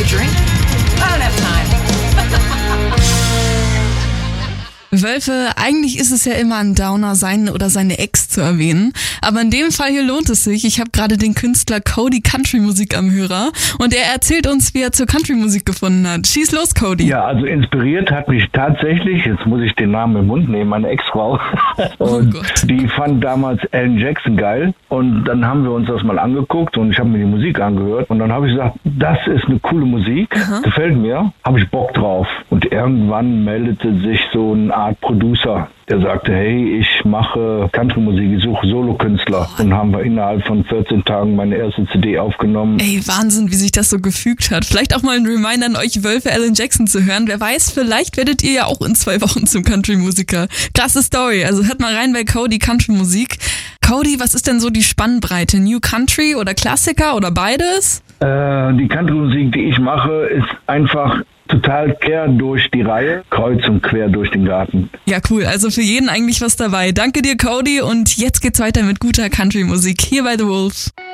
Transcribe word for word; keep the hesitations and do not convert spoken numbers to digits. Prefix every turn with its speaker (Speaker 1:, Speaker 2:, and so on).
Speaker 1: have a drink? I don't have time.
Speaker 2: Wölfe, eigentlich ist es ja immer ein Downer, seinen oder seine Ex zu erwähnen. Aber in dem Fall hier lohnt es sich. Ich habe gerade den Künstler Cody Country Musik am Hörer und er erzählt uns, wie er zur Country Musik gefunden hat. Schieß los, Cody.
Speaker 3: Ja, also inspiriert hat mich tatsächlich, jetzt muss ich den Namen im Mund nehmen, meine Ex-Frau.
Speaker 2: Oh
Speaker 3: Und
Speaker 2: Gott.
Speaker 3: die fand damals Alan Jackson geil. Und dann haben wir uns das mal angeguckt und ich habe mir die Musik angehört. Und dann habe ich gesagt, das ist eine coole Musik,
Speaker 2: Aha.
Speaker 3: gefällt mir, habe ich Bock drauf. Und irgendwann meldete sich so ein Art Producer, der sagte, hey, ich mache Country-Musik, ich suche Solokünstler.
Speaker 2: Oh.
Speaker 3: Und haben wir innerhalb von vierzehn Tagen meine erste C D aufgenommen.
Speaker 2: Ey, Wahnsinn, wie sich das so gefügt hat. Vielleicht auch mal ein Reminder an euch Wölfe, Alan Jackson zu hören. Wer weiß, vielleicht werdet ihr ja auch in zwei Wochen zum Country-Musiker. Krasse Story. Also hört mal rein bei Cody Country Musik. Cody, was ist denn so die Spannbreite? New Country oder Klassiker oder beides?
Speaker 3: Äh, die Country-Musik, die ich mache, ist einfach total quer durch die Reihe, kreuz und quer durch den Garten.
Speaker 2: Ja, cool. Also für jeden eigentlich was dabei. Danke dir, Cody. Und jetzt geht's weiter mit guter Country-Musik hier bei The Wolves.